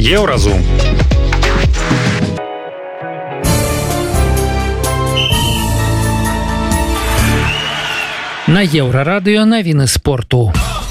Еўразум. На Еўрарадыё навіны спорту.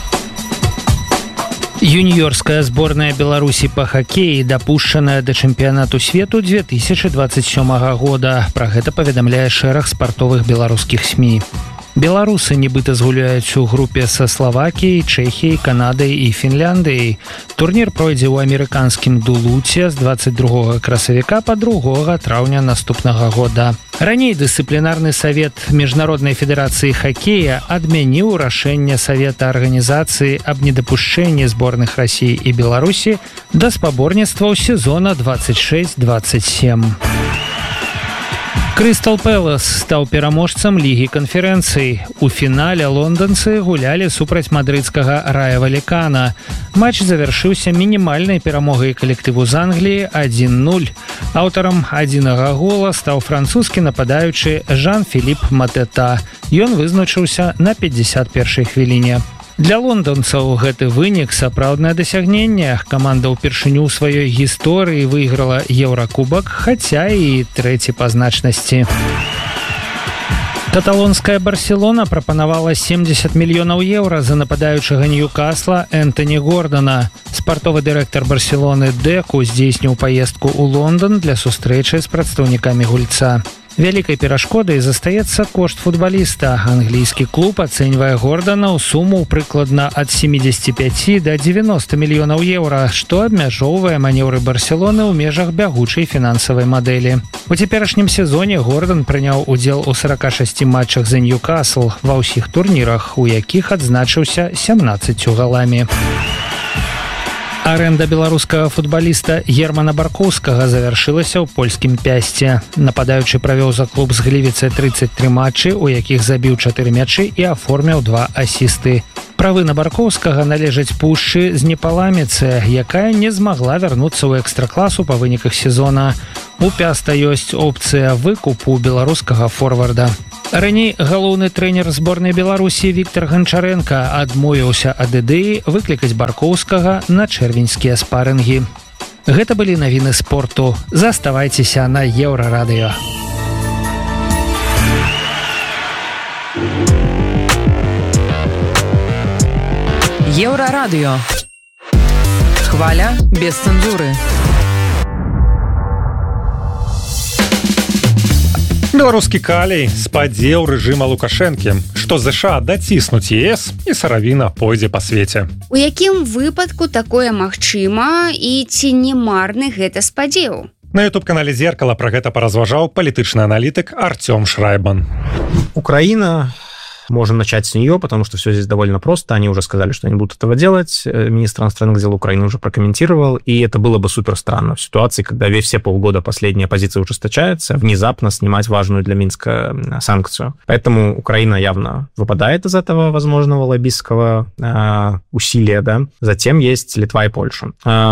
Юніёрская зборная Беларусі па хакеі дапушчаная да чэмпіянату свету 2027 года. Пра гэта паведамляе шэраг спартовых беларускіх СМІ. Беларусы нібыта згуляюць у групе са Славакіяй, Чэхіяй, Канадай і Фінляндыяй. Турнір пройдзе ў амерыканскім Дулуце з 22 красавіка па 2 траўня наступнага года. Раней дысцыплінарны савет Міжнароднай федэрацыі хакея адмяніў рашэнне савета арганізацыі аб недапушчэнні зборных Расіі і Беларусі да спаборніцтваў сезона 26-27. Крыстал Пэлас стаў пераможцам Лігі канферэнцый. У фінале лонданцы гулялі супраць мадрыдскага Рая Валікана. Матч завяршыўся мінімальнай перамогай калектыву з Англіі 1-0. Аўтарам адзінага гола стаў французскі нападаючы Жан-Філіп Матэта. Ён вызначыўся на 51-й хвіліне. Для лонданцаў гэты вынік сапраўднае дасягненне. Каманда ўпершыню ў сваёй гісторыі выйграла Еўракубак, хаця і трэці па значнасці. Каталонская Барселона прапанавала 70 мільёнаў еўра за нападаючага Ньюкасла Энтоні Гордона. Спартовы дырэктар Барселоны Дэку здзейсніў паездку ў Лондан для сустрэчы з прадстаўнікамі гульца. Вялікай перашкодай застаецца кошт футбаліста. Англійскі клуб ацэньвае Гордана ў суму прыкладна ад 75 да 90 мільёнаў еўра, што абмяжоўвае манеўры Барселоны ў межах бягучай фінансавай мадэлі. У цяперашнім сезоне Гордан прыняў удзел у 46 матчах за Ньюкасл ва ўсіх турнірах, у якіх адзначыўся 17 галамі. Арэнда беларускага футбаліста Германа Баркоўскага завяршылася ў польскім Пясце. Нападаючы правёў за клуб з Глівіцы 33 матчы, у якіх забіў 4 мячы і аформіў 2 асісты. Правы на Баркоўскага належаць Пушчы з Непаламіцы, якая не змагла вярнуцца ў экстракласу па выніках сезона. У Пяста ёсць опцыя выкупу беларускага форварда. Раней галоўны трэнер зборнай Беларусі Віктор Ганчаренка адмовіўся ад ідэі выклікаць Баркоўскага на чэрвеньскія спарынгі. Гэта былі навіны спорту. Заставайцеся на Еўрарадыё. Еўрарадыё. Хваля без цэнзуры. Беларускі калій спадзеў рэжыма Лукашэнкі, што ЗША даціснуць ЕС і сыравіна пойдзе па свеце. У якім выпадку такое магчыма і ці не марны гэта спадзеў? На YouTube-канале «Зеркало» пра гэта паразважаў палітычны аналітык Артём Шрайбан. Украина... Можем начать с нее, потому что все здесь довольно просто. Они уже сказали, что они будут этого делать. Министр иностранных дел Украины уже прокомментировал. И это было бы супер странно в ситуации, когда все полгода последняя позиция ужесточается, внезапно снимать важную для Минска санкцию. Поэтому Украина явно выпадает из этого возможного лоббистского усилия. Да? Затем есть Литва и Польша.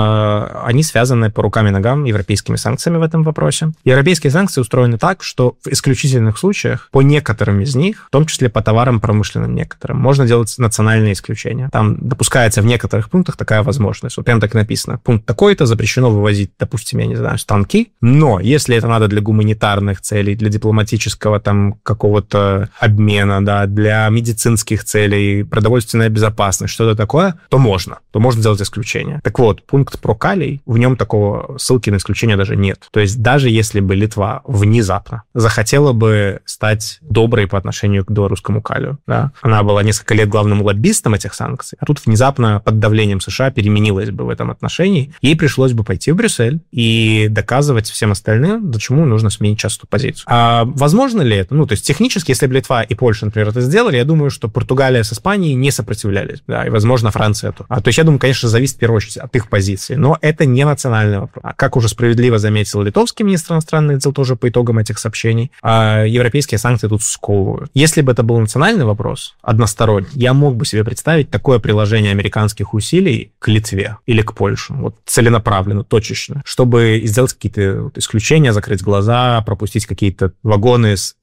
Они связаны по рукам и ногам европейскими санкциями в этом вопросе. Европейские санкции устроены так, что в исключительных случаях по некоторым из них, в том числе по товарам промышленным некоторым, можно делать национальные исключения. Там допускается в некоторых пунктах такая возможность. Вот прям так написано. Пункт такой-то, запрещено вывозить, допустим, я не знаю, станки, но если это надо для гуманитарных целей, для дипломатического там какого-то обмена, да, для медицинских целей, продовольственная безопасность, что-то такое, то можно делать исключение. Так вот, пункт про калий, в нем такого ссылки на исключение даже нет. То есть даже если бы Литва внезапно захотела бы стать доброй по отношению к белорусскому калию, да, она была несколько лет главным лоббистом этих санкций, а тут внезапно под давлением США переменилась бы в этом отношении, ей пришлось бы пойти в Брюссель и доказывать всем остальным, почему нужно сменить часто позицию. А возможно ли это? Ну, то есть технически, если бы Литва и Польша, например, это сделали, я думаю, что Португалия с Испанией не сопротивлялись, да, и, возможно, Франция тоже. То есть я думаю, конечно, зависит в первую очередь от их позиции, но это не национальный вопрос. Как уже справедливо заметил литовский министр иностранных дел тоже по итогам этих сообщений, европейские санкции тут сковывают. Если бы это был национальный вопрос, односторонний, я мог бы себе представить такое приложение американских усилий к Литве или к Польше, вот целенаправленно, точечно, чтобы сделать какие-то исключения, закрыть глаза, пропустить какие-то вагоны с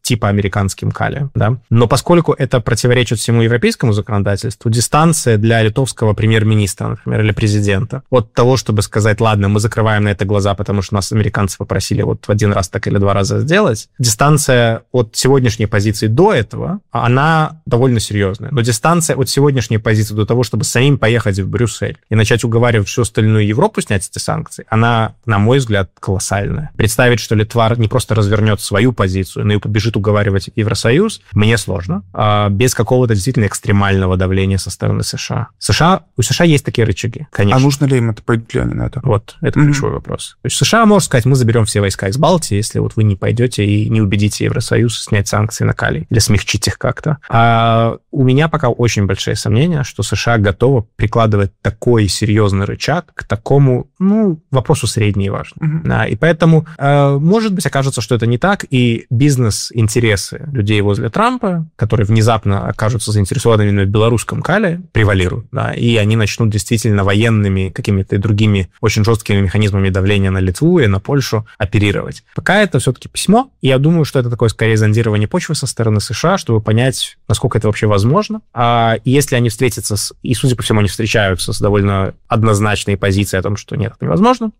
типа американским кали, да. Но поскольку это противоречит всему европейскому законодательству, дистанция для литовского премьер-министра, например, или президента, от того, чтобы сказать, ладно, мы закрываем на это глаза, потому что нас американцы попросили вот в один раз так или два раза сделать, дистанция от сегодняшней позиции до этого, она довольно серьезная. Но дистанция от сегодняшней позиции до того, чтобы самим поехать в Брюссель и начать уговаривать всю остальную Европу снять эти санкции, она, на мой взгляд, колоссальная. Представить, что Литва не просто развернет свою позицию, но и побежит уговаривать Евросоюз, мне сложно. Без какого-то действительно экстремального давления со стороны США. У США есть такие рычаги, конечно. А нужно ли им это, пойдут ли они на это? Вот, это ключевой вопрос. То есть США может сказать, мы заберем все войска из Балтии, если вот вы не пойдете и не убедите Евросоюз снять санкции на калий или смягчить их как-то. А у меня пока очень большие сомнения, что США готовы прикладывать такой серьезный рычаг к такому, вопросу средней важности. Да, и поэтому, может быть, окажется, что это не так, и бизнес-интересы людей возле Трампа, которые внезапно окажутся заинтересованными в белорусском кале, превалируют, да, и они начнут действительно военными какими-то другими очень жесткими механизмами давления на Литву и на Польшу оперировать. Пока это все-таки письмо, и я думаю, что это такое скорее зондирование почвы со стороны США, чтобы понять, насколько это вообще возможно. И если они встретятся и, судя по всему, они встречаются с довольно однозначной позицией о том, что нет, это невозможно,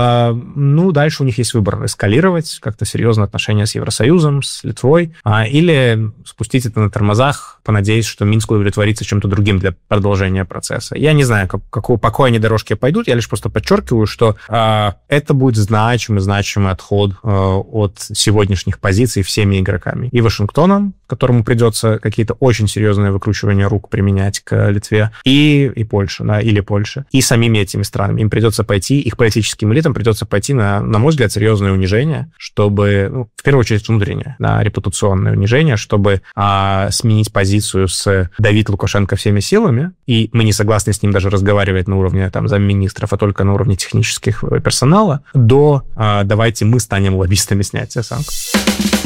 дальше у них есть выбор: эскалировать как-то серьезно отношения с Евросоюзом, с Литвой, или спустить это на тормозах, понадеясь, что Минск удовлетворится чем-то другим для продолжения процесса. Я не знаю, по какой они дорожке пойдут, я лишь просто подчеркиваю, что это будет значимый отход от сегодняшних позиций всеми игроками. И Вашингтоном, которому придется какие-то очень серьезные выкручивания рук применять к Литве, и Польша, да, или Польша, и самими этими странами. Им придется пойти, их политическим элитам придется пойти на мой взгляд, серьезное унижение, чтобы, в первую очередь, внутреннее, репутационное унижение, чтобы сменить позицию с «давить Лукашенко всеми силами», и мы не согласны с ним даже разговаривать на уровне замминистров, а только на уровне технических персонала, до «давайте мы станем лоббистами снятия санкций».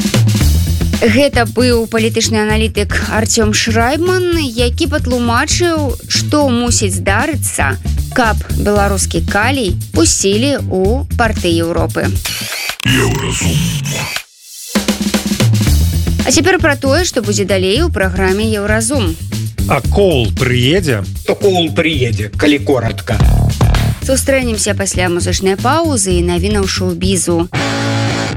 Гэта быў палітычны аналітык Артём Шрайбман, які патлумачыў, што мусіць здарыцца, каб беларускі калій пусцілі ў парты Еўропы. А цяпер пра тое, што будзе далей у праграме Еўразум. А Коул прыедзе? То Коул прыедзе, калі коратка. Сустрэнемся пасля музычнай паўзы і навінаў шоу-бізу.